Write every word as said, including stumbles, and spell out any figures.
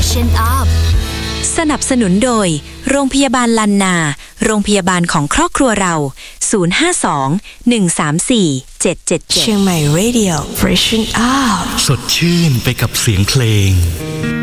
Freshen up สนับสนุนโดยโรงพยาบาลลันนาโรงพยาบาลของครอบครัวเราศูนย์ ห้า สอง หนึ่ง สาม สี่ เจ็ด เจ็ด เจ็ดเชียงใหม่ Radio Freshen up สดชื่นไปกับเสียงเพลง